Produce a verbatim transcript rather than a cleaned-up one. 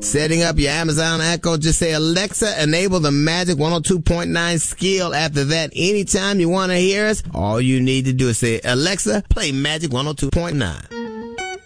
Setting up your Amazon Echo, just say, Alexa, enable the Magic one oh two point nine skill. After that, anytime you want to hear us, all you need to do is say, Alexa, play Magic one oh two point nine.